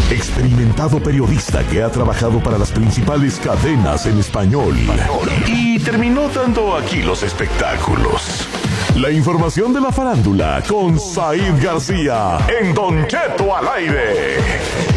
experimentado periodista que ha trabajado para las principales cadenas en español y terminó dando aquí los espectáculos. La información de la farándula con Said García en Don Cheto al aire.